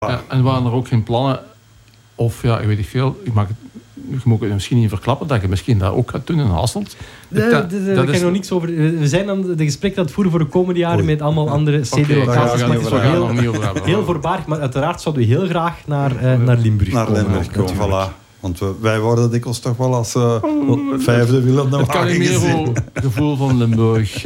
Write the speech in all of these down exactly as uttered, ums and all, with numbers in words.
Ja, en waren er ook geen plannen, of ja, ik weet niet veel, ik mag het, je mag het misschien niet verklappen, dat je misschien dat ook gaat doen in Hasselt. Daar Dat, kan dat je is nog niks over. We zijn aan de gesprekken aan het voeren voor de komende jaren Oei. met allemaal andere Oké, steden-locaties. daar maar gaan het we is het wel nog heel, niet over hebben. heel voorbarig. Maar uiteraard zouden we heel graag naar, uh, naar Limburg Naar komen. Limburg komen, natuurlijk. voilà. Want we, wij worden dikwijls toch wel als uh, vijfde wielen naar Het Wagen gezien. Calimero-gevoel van Limburg.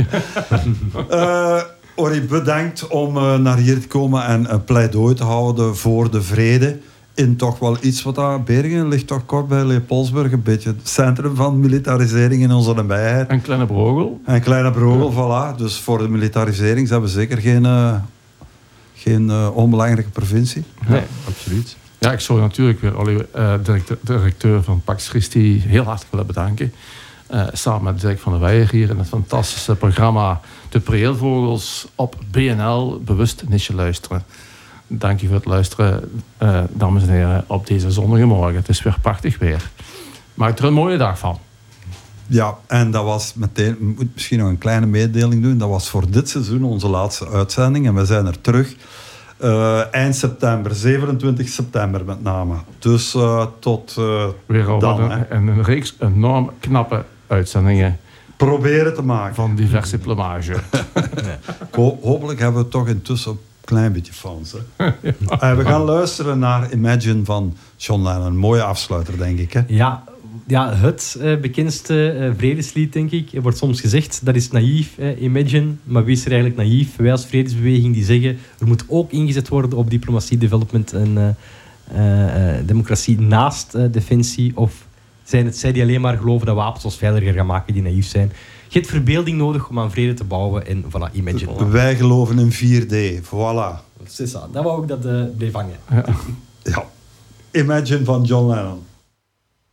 Uh, Ori, bedankt om uh, naar hier te komen en een pleidooi te houden voor de vrede. In toch wel iets wat daar... Bergen ligt toch kort bij Leopoldsburg, een beetje het centrum van militarisering in onze nabijheid. En Kleine Brogel. En Kleine Brogel, voilà. Dus voor de militarisering zijn we zeker geen, uh, geen uh, onbelangrijke provincie. Nee, absoluut. Ja, ik zou natuurlijk weer alle uh, directeur, directeur van Pax Christi heel hartelijk willen bedanken. Uh, samen met Dirk van der Weijer hier in het fantastische programma De Preelvogels op B N L. Bewust Niche Luisteren. Dank je voor het luisteren, uh, dames en heren, op deze zonnige morgen. Het is weer prachtig weer. Maak er een mooie dag van. Ja, en dat was meteen... We moeten misschien nog een kleine mededeling doen. Dat was voor dit seizoen onze laatste uitzending. En we zijn er terug uh, eind september, zevenentwintig september met name. Dus uh, tot uh, Weer al dan. een, Hè. een, een reeks enorm knappe uitzendingen Proberen te maken. van diverse plumage. Ho- hopelijk hebben we toch intussen een klein beetje fans. Hè? uh, we gaan luisteren naar Imagine van John Lennon. Een mooie afsluiter, denk ik. Hè? Ja, ja, het uh, bekendste uh, vredeslied, denk ik. Er wordt soms gezegd, dat is naïef, uh, Imagine. Maar wie is er eigenlijk naïef? Wij als vredesbeweging die zeggen, er moet ook ingezet worden op diplomatie, development en uh, uh, uh, democratie naast uh, defensie. Of zijn het zij die alleen maar geloven dat wapens ons veiliger gaan maken, die naïef zijn? Je hebt verbeelding nodig om aan vrede te bouwen. En voilà, Imagine. Wij geloven in vier D. Voilà. C'est ça. Dat wou ik dat uh, bleef hangen. Ja. Ja. Imagine van John Lennon.